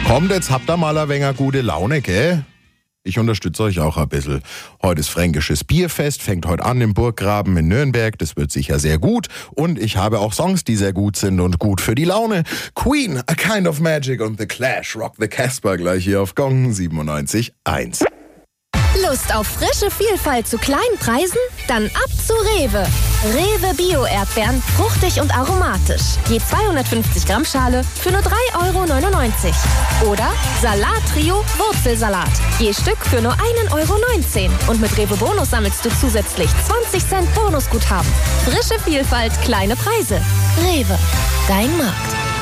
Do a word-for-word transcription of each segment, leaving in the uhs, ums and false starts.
Kommt, jetzt habt ihr mal ein wenig gute Laune, gell? Ich unterstütze euch auch ein bisschen. Heute ist fränkisches Bierfest, fängt heute an im Burggraben in Nürnberg. Das wird sicher sehr gut. Und ich habe auch Songs, die sehr gut sind und gut für die Laune. Queen, A Kind of Magic und The Clash, Rock the Casbah gleich hier auf Gong siebenundneunzig Komma eins. Lust auf frische Vielfalt zu kleinen Preisen? Dann ab zu Rewe. Rewe Bio-Erdbeeren, fruchtig und aromatisch. Je zweihundertfünfzig Gramm Schale für nur drei Euro neunundneunzig. Oder Salat-Trio Wurzelsalat. Je Stück für nur ein Euro neunzehn. Und mit Rewe Bonus sammelst du zusätzlich zwanzig Cent Bonusguthaben. Frische Vielfalt, kleine Preise. Rewe, dein Markt.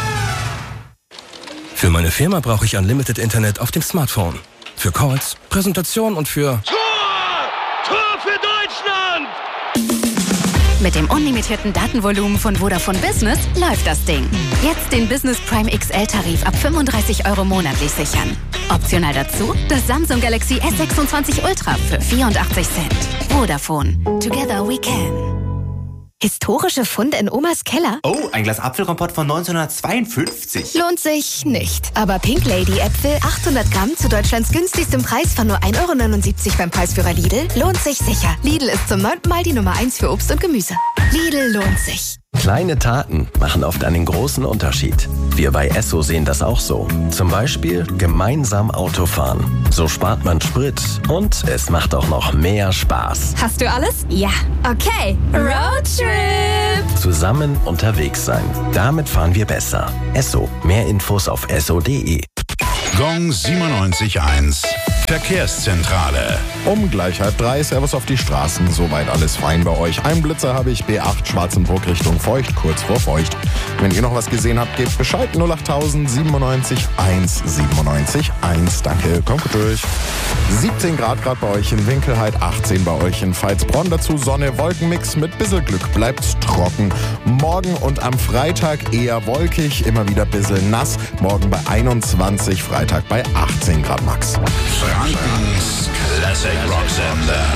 Für meine Firma brauche ich Unlimited Internet auf dem Smartphone. Für Calls, Präsentation und für... Tor! Tor für Deutschland! Mit dem unlimitierten Datenvolumen von Vodafone Business läuft das Ding. Jetzt den Business Prime X L-Tarif ab fünfunddreißig Euro monatlich sichern. Optional dazu das Samsung Galaxy S sechsundzwanzig Ultra für vierundachtzig Cent. Vodafone. Together we can. Historische Funde in Omas Keller? Oh, ein Glas Apfelkompott von neunzehnhundertzweiundfünfzig. Lohnt sich nicht. Aber Pink Lady Äpfel achthundert Gramm zu Deutschlands günstigstem Preis von nur ein Euro neunundsiebzig beim Preisführer Lidl lohnt sich sicher. Lidl ist zum neunten Mal die Nummer eins für Obst und Gemüse. Lidl lohnt sich. Kleine Taten machen oft einen großen Unterschied. Wir bei Esso sehen das auch so. Zum Beispiel gemeinsam Autofahren. So spart man Sprit und es macht auch noch mehr Spaß. Hast du alles? Ja. Okay. Roadtrip. Zusammen unterwegs sein. Damit fahren wir besser. Esso. Mehr Infos auf esso punkt de. Gong siebenundneunzig Komma eins. Verkehrszentrale. Um gleich halb drei, Servus auf die Straßen, soweit alles fein bei euch. Ein Blitzer habe ich, B acht Schwarzenburg Richtung Feucht, kurz vor Feucht. Wenn ihr noch was gesehen habt, gebt Bescheid, null achttausend siebenundneunzig eins siebenundneunzig eins. Danke, kommt gut durch. siebzehn Grad gerade bei euch in Winkelheit, achtzehn bei euch in Veitsbronn. Dazu Sonne, Wolkenmix mit bissel Glück, bleibt's trocken. Morgen und am Freitag eher wolkig, immer wieder bissel nass. Morgen bei einundzwanzig, Freitag bei achtzehn Grad max. Frankens Classic Rock Sender.